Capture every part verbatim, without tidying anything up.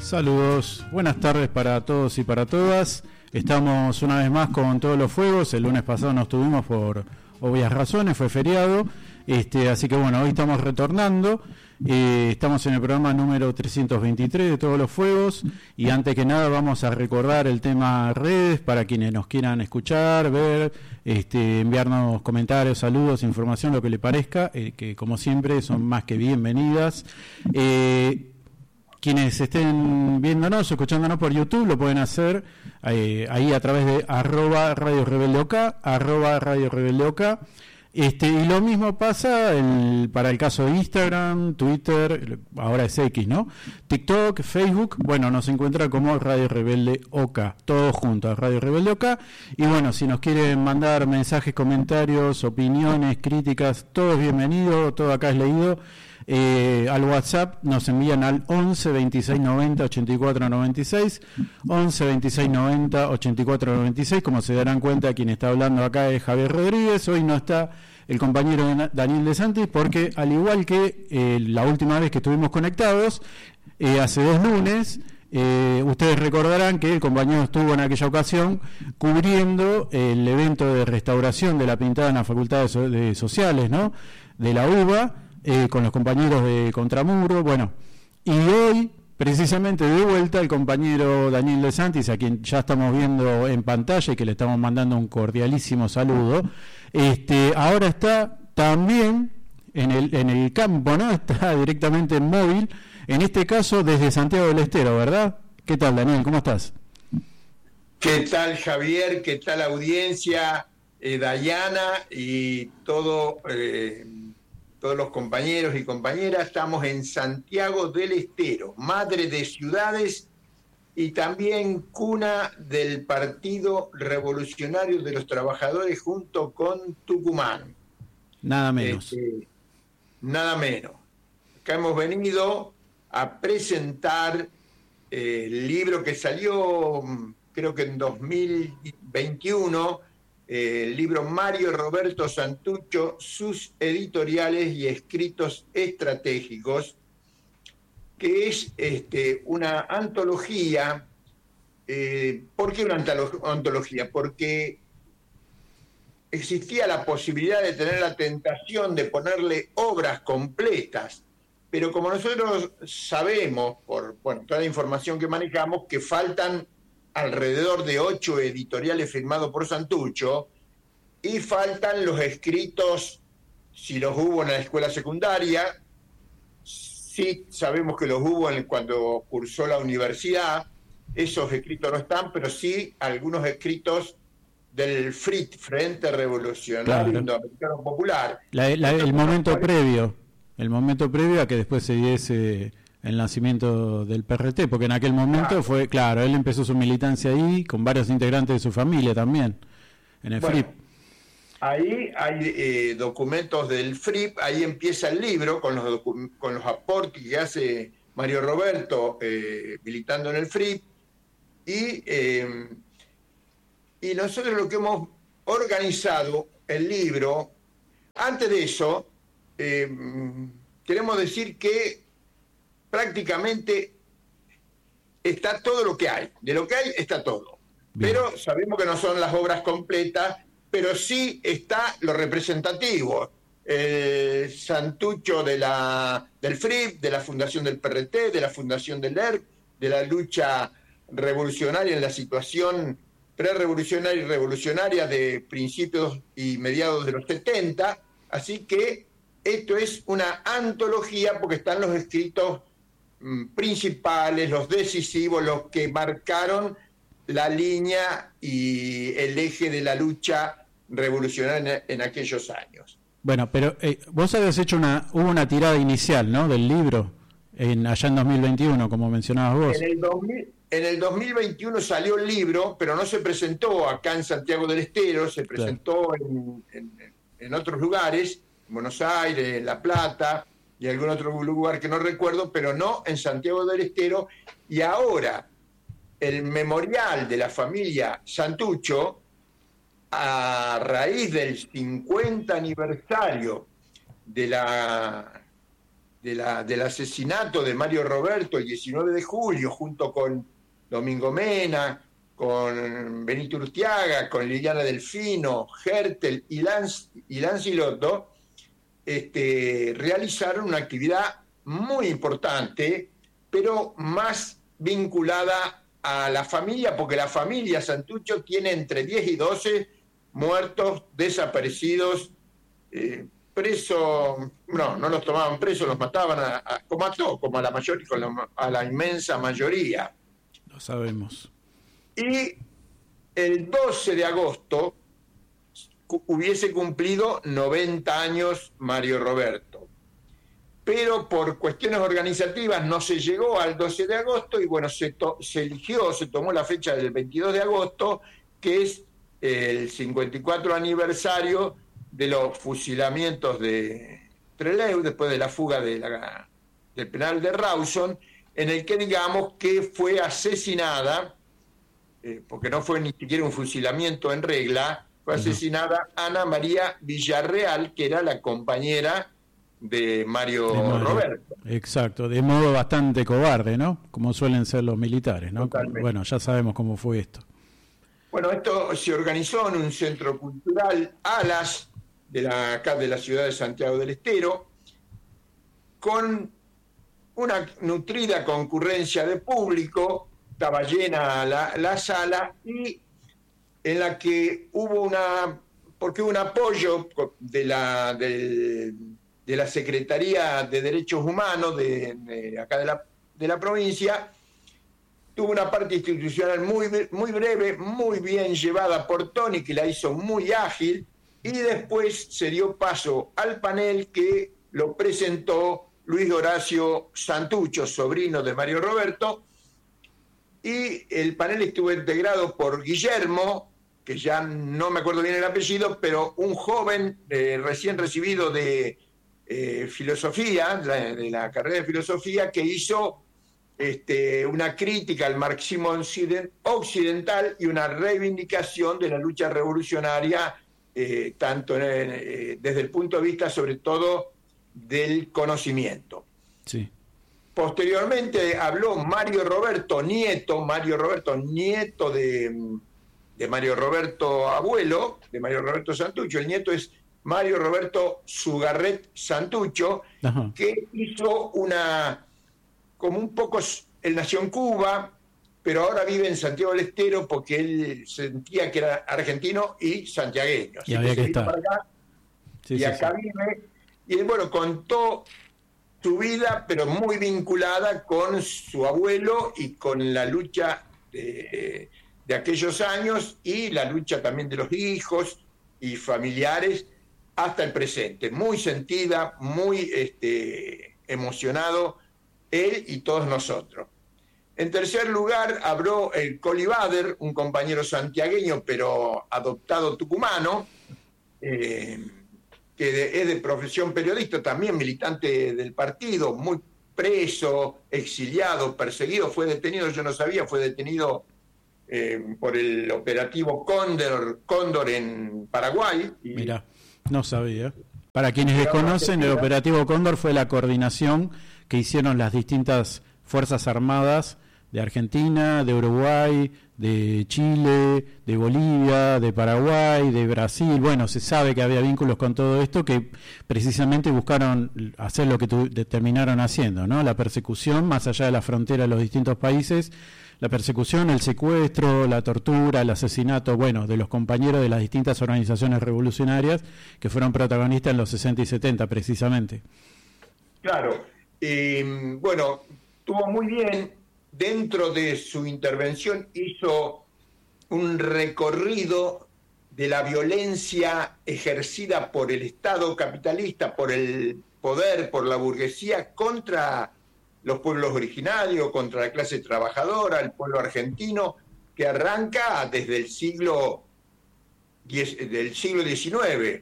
Saludos, buenas tardes para todos y para todas. Estamos una vez más con Todos los Fuegos. El lunes pasado no estuvimos por obvias razones, fue feriado. Este, así que bueno, hoy estamos retornando. Eh, estamos en el programa número trescientos veintitrés de Todos los Fuegos. Y antes que nada vamos a recordar el tema redes para quienes nos quieran escuchar, ver, este, enviarnos comentarios, saludos, información, lo que le parezca, eh, que como siempre son más que bienvenidas. Eh, Quienes estén viéndonos o escuchándonos por YouTube lo pueden hacer eh, ahí a través de arroba Radio Rebelde OK, arroba Radio Rebelde OK. Este, y lo mismo pasa el, para el caso de Instagram, Twitter, ahora es X, ¿no? TikTok, Facebook, bueno, nos encuentra como Radio Rebelde OK, todos juntos, Radio Rebelde OK. Y bueno, si nos quieren mandar mensajes, comentarios, opiniones, críticas, todo es bienvenido, todo acá es leído. Eh, al WhatsApp nos envían al once veintiséis noventa ochenta y cuatro noventa y seis, once veintiséis noventa ochenta y cuatro noventa y seis. Como se darán cuenta, quien está hablando acá es Javier Rodríguez. Hoy no está el compañero Daniel De Santis porque, al igual que eh, la última vez que estuvimos conectados, eh, hace dos lunes, eh, ustedes recordarán que el compañero estuvo en aquella ocasión cubriendo el evento de restauración de la pintada en la Facultad de, so- de Sociales, ¿no?, de la U B A, Eh, con los compañeros de Contramuro. Bueno, y hoy, precisamente de vuelta, el compañero Daniel De Santis, a quien ya estamos viendo en pantalla y que le estamos mandando un cordialísimo saludo, este, ahora está también en el, en el campo, ¿no? Está directamente en móvil, en este caso desde Santiago del Estero, ¿verdad? ¿Qué tal, Daniel? ¿Cómo estás? ¿Qué tal, Javier? ¿Qué tal, audiencia? Eh, Dayana y todo... Eh, todos los compañeros y compañeras. Estamos en Santiago del Estero, madre de ciudades y también cuna del Partido Revolucionario de los Trabajadores junto con Tucumán. Nada menos. Este, nada menos. Acá hemos venido a presentar eh, el libro que salió, creo que en dos mil veintiuno, el libro Mario Roberto Santucho, sus editoriales y escritos estratégicos, que es este, una antología. Eh, ¿Por qué una antología? Porque existía la posibilidad de tener la tentación de ponerle obras completas, pero como nosotros sabemos, por bueno, toda la información que manejamos, que faltan alrededor de ocho editoriales firmados por Santucho, y faltan los escritos, si los hubo en la escuela secundaria, sí sabemos que los hubo en, cuando cursó la universidad, esos escritos no están, pero sí algunos escritos del F R I T, Frente Revolucionario Claro. Indoamericano Popular. La, la, el momento previo, el momento previo a que después se diese el nacimiento del P R T, porque en aquel momento claro. fue, claro, él empezó su militancia ahí, con varios integrantes de su familia también, en el bueno, F R I P. Ahí hay eh, documentos del F R I P, ahí empieza el libro, con los, docu- con los aportes que hace Mario Roberto, eh, militando en el F R I P, y, eh, y nosotros lo que hemos organizado, el libro, antes de eso, eh, queremos decir que prácticamente está todo lo que hay. De lo que hay está todo. Bien. Pero sabemos que no son las obras completas, pero sí está lo representativo. El Santucho de la, del F R I P, de la fundación del P R T, de la fundación del E R P, de la lucha revolucionaria en la situación pre-revolucionaria y revolucionaria de principios y mediados de los setenta. Así que esto es una antología porque están los escritos principales, los decisivos, los que marcaron la línea y el eje de la lucha revolucionaria en, en aquellos años. Bueno, pero eh, vos habías hecho una, hubo una tirada inicial, ¿no?, del libro, en, allá en dos mil veintiuno, como mencionabas vos. En el, dos mil, en el dos mil veintiuno salió el libro, pero no se presentó acá en Santiago del Estero, se presentó claro. en, en, en otros lugares, en Buenos Aires, en La Plata, y algún otro lugar que no recuerdo, pero no en Santiago del Estero. Y ahora el memorial de la familia Santucho, a raíz del cincuenta aniversario de la de la, del asesinato de Mario Roberto el diecinueve de julio, junto con Domingo Mena, con Benito Urtiaga, con Liliana Delfino, Hertel y Lance, y Lancilotto, este, realizaron una actividad muy importante, pero más vinculada a la familia, porque la familia Santucho tiene entre diez y doce muertos, desaparecidos, eh, presos, no, no los tomaban presos, los mataban a, a, como a todos, como a la mayor, a la inmensa mayoría. Lo sabemos. Y el doce de agosto hubiese cumplido noventa años Mario Roberto. Pero por cuestiones organizativas no se llegó al doce de agosto y bueno, se, to- se eligió, se tomó la fecha del veintidós de agosto, que es el cincuenta y cuatro aniversario de los fusilamientos de Trelew, después de la fuga de la, del penal de Rawson, en el que digamos que fue asesinada, eh, porque no fue ni siquiera un fusilamiento en regla, fue asesinada uh-huh. Ana María Villarreal, que era la compañera de Mario, de Mario Roberto. Exacto, de modo bastante cobarde, ¿no? Como suelen ser los militares, ¿no? Totalmente. Bueno, ya sabemos cmo fue esto. Bueno, esto se organizó en un centro cultural, Alas, de la, acá de la ciudad de Santiago del Estero, con una nutrida concurrencia de público, estaba llena la, la sala, y en la que hubo una, porque hubo un apoyo de la, de, de la Secretaría de Derechos Humanos de, de acá de la, de la provincia. Tuvo una parte institucional muy, muy breve, muy bien llevada por Tony, que la hizo muy ágil, y después se dio paso al panel que lo presentó Luis Horacio Santucho, sobrino de Mario Roberto, y el panel estuvo integrado por Guillermo, que ya no me acuerdo bien el apellido, pero un joven eh, recién recibido de eh, filosofía, de la, de la carrera de filosofía, que hizo Este, una crítica al marxismo occidental y una reivindicación de la lucha revolucionaria, eh, tanto en, eh, desde el punto de vista sobre todo del conocimiento. Sí. Posteriormente habló Mario Roberto Nieto, Mario Roberto Nieto de, de Mario Roberto abuelo, de Mario Roberto Santucho. El nieto es Mario Roberto Sugarret Santucho, Ajá. que hizo una... como un poco, él nació en Cuba, pero ahora vive en Santiago del Estero porque él sentía que era argentino y santiagueño. Y había que estar. Para acá, sí, y sí, acá sí. vive. Y él, bueno, contó su vida, pero muy vinculada con su abuelo y con la lucha de, de aquellos años y la lucha también de los hijos y familiares hasta el presente. Muy sentida, muy este, emocionado él y todos nosotros. En tercer lugar, habló el Coli Bader, un compañero santiagueño, pero adoptado tucumano, eh, que de, es de profesión periodista, también militante del partido, muy preso, exiliado, perseguido, fue detenido, yo no sabía, fue detenido eh, por el operativo Cóndor, Cóndor en Paraguay. Y, Mira, no sabía. Para quienes desconocen, el operativo Cóndor fue la coordinación que hicieron las distintas fuerzas armadas de Argentina, de Uruguay, de Chile, de Bolivia, de Paraguay, de Brasil. Bueno, se sabe que había vínculos con todo esto que precisamente buscaron hacer lo que tu, terminaron haciendo, ¿no? La persecución más allá de la frontera de los distintos países, la persecución, el secuestro, la tortura, el asesinato, bueno, de los compañeros de las distintas organizaciones revolucionarias que fueron protagonistas en los sesenta y setenta precisamente. Claro. Eh, bueno, estuvo muy bien. Dentro de su intervención hizo un recorrido de la violencia ejercida por el Estado capitalista, por el poder, por la burguesía, contra los pueblos originarios, contra la clase trabajadora, el pueblo argentino, que arranca desde el siglo, del siglo diecinueve.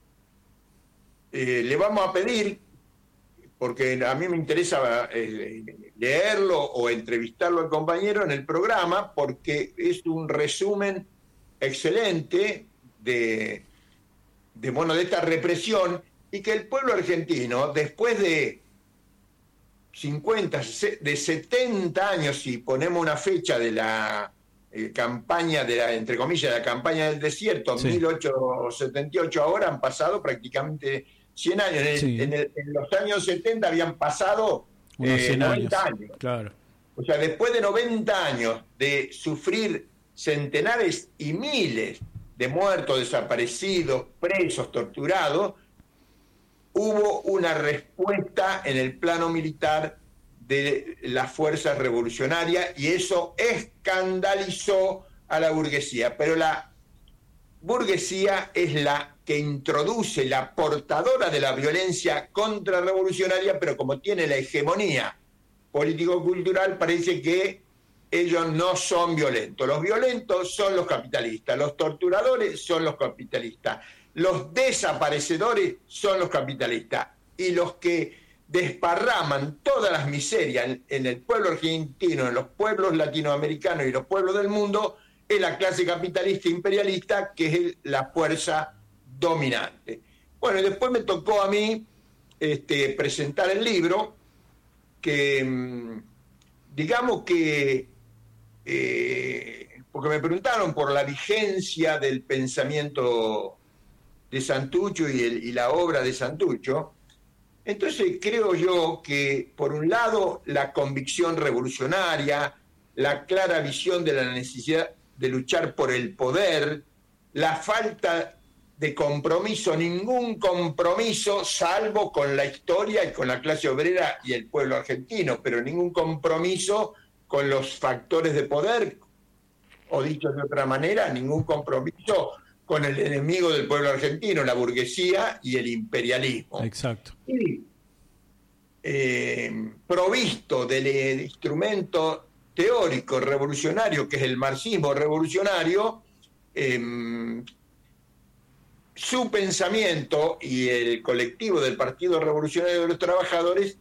Eh, le vamos a pedir, porque a mí me interesa eh, leerlo o entrevistarlo al compañero en el programa, porque es un resumen excelente de, de, bueno, de esta represión, y que el pueblo argentino, después de cincuenta, de setenta años, si ponemos una fecha de la eh, campaña, de la, entre comillas, de la campaña del desierto, sí. mil ochocientos setenta y ocho, ahora han pasado prácticamente cien años. En, el, sí. en, el, en los años setenta habían pasado eh, noventa años. años. Claro. O sea, después de noventa años de sufrir centenares y miles de muertos, desaparecidos, presos, torturados, hubo una respuesta en el plano militar de las fuerzas revolucionarias y eso escandalizó a la burguesía. Pero la burguesía es la que introduce, la portadora de la violencia contrarrevolucionaria, pero como tiene la hegemonía político-cultural, parece que ellos no son violentos. Los violentos son los capitalistas, los torturadores son los capitalistas, los desaparecedores son los capitalistas, y los que desparraman todas las miserias en, en el pueblo argentino, en los pueblos latinoamericanos y los pueblos del mundo, es la clase capitalista imperialista, que es el, la fuerza dominante. Bueno, y después me tocó a mí este, presentar el libro, que digamos que, eh, porque me preguntaron por la vigencia del pensamiento de Santucho y, el, y la obra de Santucho. Entonces creo yo que, por un lado, la convicción revolucionaria, la clara visión de la necesidad de luchar por el poder, la falta de compromiso, ningún compromiso salvo con la historia y con la clase obrera y el pueblo argentino, pero ningún compromiso con los factores de poder, o dicho de otra manera, ningún compromiso con el enemigo del pueblo argentino, la burguesía y el imperialismo. Exacto. Y eh, provisto del instrumento teórico revolucionario, que es el marxismo revolucionario, eh, su pensamiento y el colectivo del Partido Revolucionario de los Trabajadores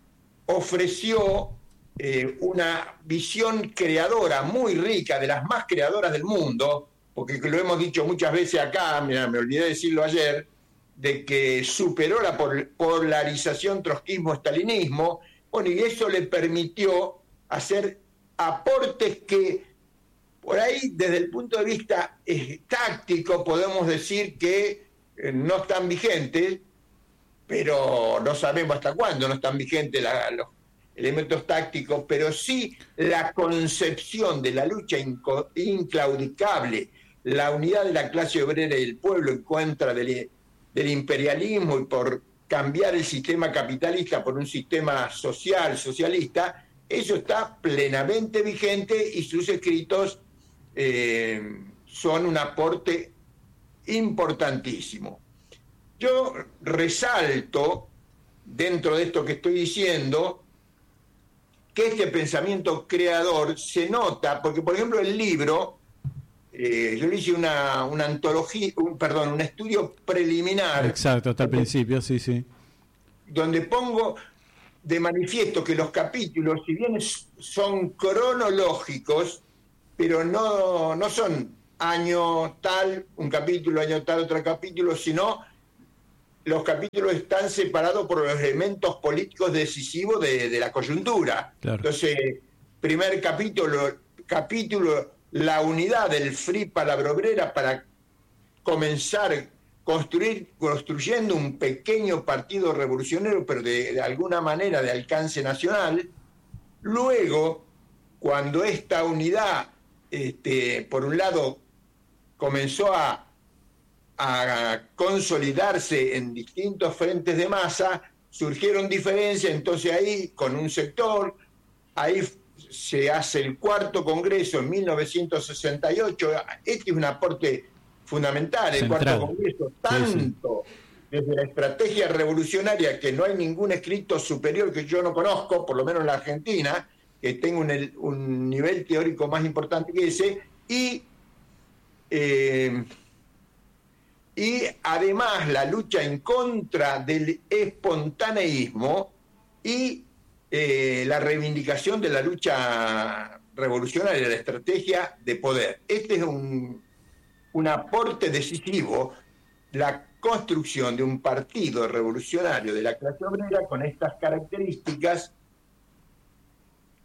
ofreció eh, una visión creadora muy rica, de las más creadoras del mundo, porque lo hemos dicho muchas veces acá, mira, me olvidé decirlo ayer, de que superó la polarización trotskismo-estalinismo, bueno, y eso le permitió hacer aportes que, por ahí, desde el punto de vista eh, táctico, podemos decir que eh, no están vigentes, pero no sabemos hasta cuándo no están vigentes la, los elementos tácticos, pero sí la concepción de la lucha inco, inclaudicable, la unidad de la clase obrera y del pueblo en contra del, del imperialismo y por cambiar el sistema capitalista por un sistema social, socialista, eso está plenamente vigente y sus escritos Eh, son un aporte importantísimo. Yo resalto, dentro de esto que estoy diciendo, que este pensamiento creador se nota, porque, por ejemplo, el libro, eh, yo le hice una, una antología, un, perdón, un estudio preliminar. Exacto, hasta el principio, sí, sí. Donde pongo de manifiesto que los capítulos, si bien son cronológicos, pero no, no son año tal, un capítulo, año tal, otro capítulo, sino los capítulos están separados por los elementos políticos decisivos de, de la coyuntura. Claro. Entonces, primer capítulo, capítulo, la unidad del F R I Palabra Obrera para comenzar construir, construyendo un pequeño partido revolucionario, pero de, de alguna manera de alcance nacional. Luego, cuando esta unidad, Este, por un lado, comenzó a, a consolidarse en distintos frentes de masa, surgieron diferencias, entonces ahí, con un sector, ahí se hace el cuarto congreso en mil novecientos sesenta y ocho, este es un aporte fundamental, el Central. Cuarto congreso, tanto sí, sí. desde la estrategia revolucionaria, que no hay ningún escrito superior que yo no conozco, por lo menos en la Argentina, que tenga un, un nivel teórico más importante que ese, y, eh, y además la lucha en contra del espontaneísmo y eh, la reivindicación de la lucha revolucionaria, de la estrategia de poder. Este es un, un aporte decisivo, la construcción de un partido revolucionario de la clase obrera con estas características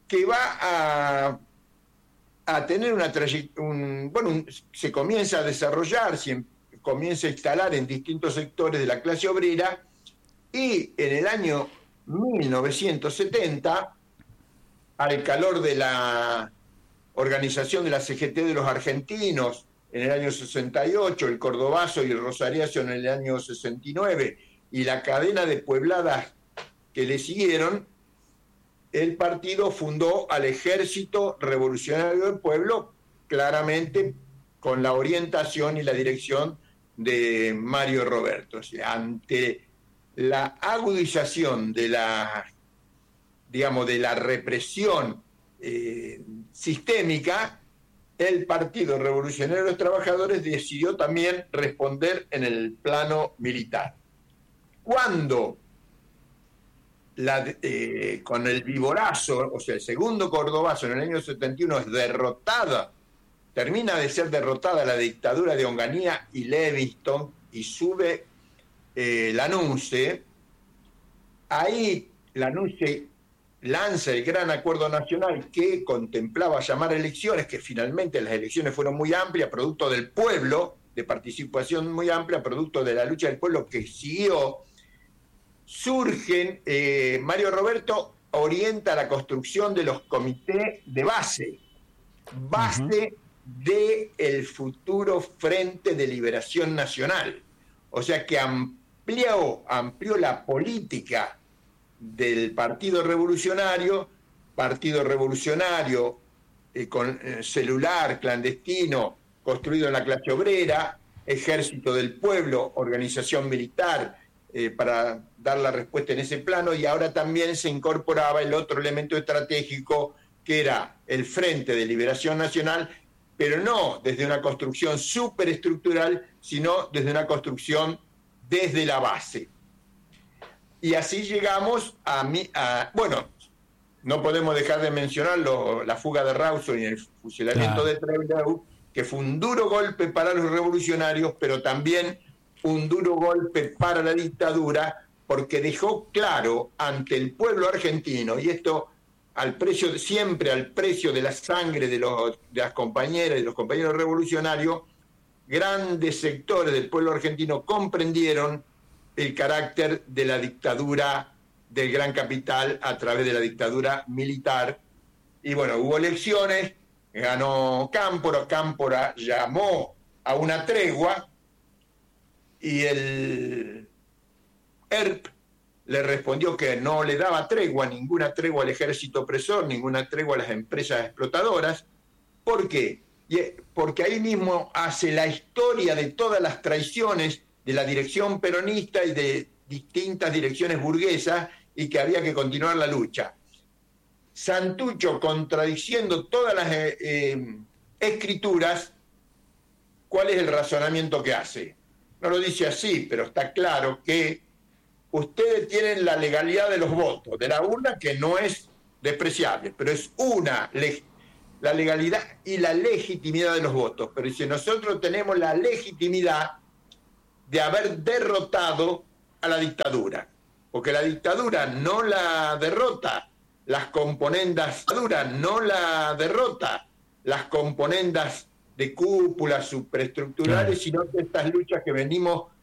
que va a, a tener una trayectoria, bueno, un, se comienza a desarrollar, se comienza a instalar en distintos sectores de la clase obrera, y en el año mil novecientos setenta, al calor de la organización de la C G T de los argentinos en el año sesenta y ocho, el Cordobazo y el Rosariazo en el año sesenta y nueve, y la cadena de puebladas que le siguieron, el partido fundó al Ejército Revolucionario del Pueblo, claramente con la orientación y la dirección de Mario Roberto. O sea, ante la agudización de la, digamos, de la represión eh, sistémica, el Partido Revolucionario de los Trabajadores decidió también responder en el plano militar. Cuando la, eh, con el Viborazo, o sea, el segundo Cordobazo en el año setenta y uno es derrotada, termina de ser derrotada la dictadura de Onganía y Levingston y sube eh, Lanuse, ahí Lanuse lanza el gran acuerdo nacional que contemplaba llamar elecciones, que finalmente las elecciones fueron muy amplias, producto del pueblo, de participación muy amplia, producto de la lucha del pueblo que siguió. Surgen, eh, Mario Roberto orienta la construcción de los comités de base, base uh-huh. del futuro Frente de Liberación Nacional. O sea que amplió, amplió la política del Partido Revolucionario, Partido Revolucionario eh, con eh, celular clandestino construido en la clase obrera, Ejército del Pueblo, organización militar eh, para dar la respuesta en ese plano, y ahora también se incorporaba el otro elemento estratégico que era el Frente de Liberación Nacional, pero no desde una construcción superestructural, sino desde una construcción desde la base. Y así llegamos a, mi, a bueno, no podemos dejar de mencionar lo, la fuga de Rawson y el fusilamiento claro. de Trelew, que fue un duro golpe para los revolucionarios, pero también un duro golpe para la dictadura, porque dejó claro ante el pueblo argentino, y esto al precio de, siempre al precio de la sangre de, los, de las compañeras y de los compañeros revolucionarios, grandes sectores del pueblo argentino comprendieron el carácter de la dictadura del gran capital a través de la dictadura militar. Y bueno, hubo elecciones, ganó Cámpora, Cámpora llamó a una tregua y el E R P le respondió que no le daba tregua, ninguna tregua al ejército opresor, ninguna tregua a las empresas explotadoras. ¿Por qué? Porque ahí mismo hace la historia de todas las traiciones de la dirección peronista y de distintas direcciones burguesas, y que había que continuar la lucha. Santucho, contradiciendo todas las eh, eh, escrituras, ¿cuál es el razonamiento que hace? No lo dice así, pero está claro que ustedes tienen la legalidad de los votos, de la urna, que no es despreciable, pero es una, la legalidad y la legitimidad de los votos. Pero si nosotros tenemos la legitimidad de haber derrotado a la dictadura, porque la dictadura no la derrota las componendas, la dictadura no la derrota las componendas de cúpulas superestructurales, claro. sino que estas luchas que venimos